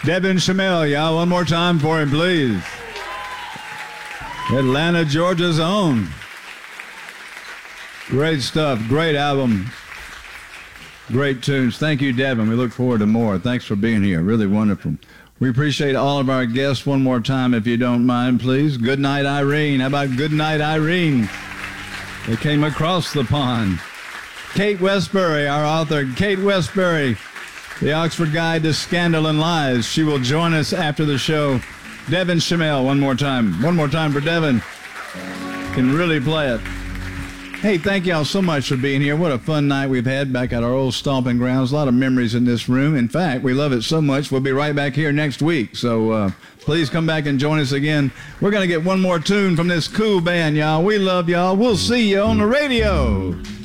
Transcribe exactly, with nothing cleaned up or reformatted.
Devin Shamel, y'all, one more time for him, please. Atlanta, Georgia's own. Great stuff. Great album. Great tunes. Thank you, Devin. We look forward to more. Thanks for being here. Really wonderful. We appreciate all of our guests. One more time, if you don't mind, please. Good night, Irene. How about good night, Irene? They came across the pond. Kate Westbury, our author. Kate Westbury, the Oxford Guide to Scandal and Lies. She will join us after the show. Devin Shamel, one more time. One more time for Devin. Can really play it. Hey, thank y'all so much for being here. What a fun night we've had back at our old stomping grounds. A lot of memories in this room. In fact, we love it so much, we'll be right back here next week. So uh, please come back and join us again. We're going to get one more tune from this cool band, y'all. We love y'all. We'll see you on the radio.